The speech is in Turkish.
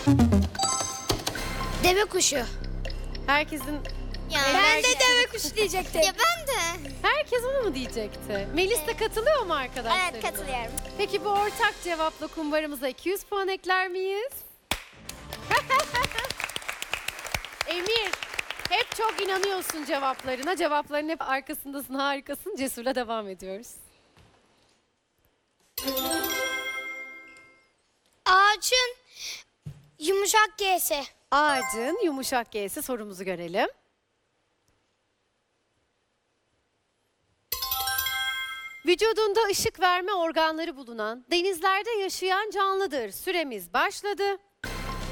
Deve kuşu. Herkesin... Ben de deve kuşu diyecektim. Ya ben de. Herkes onu mu diyecekti? Melis de katılıyor mu arkadaşlarına? Evet, katılıyorum. Peki bu ortak cevapla kumbaramıza 200 puan ekler miyiz? Emir, hep çok inanıyorsun cevaplarına. Cevapların hep arkasındasın, harikasın. Cesur'la devam ediyoruz. Ağaçın yumuşak G'si. Ağacın yumuşak G'si, sorumuzu görelim. Vücudunda ışık verme organları bulunan, denizlerde yaşayan canlıdır. Süremiz başladı.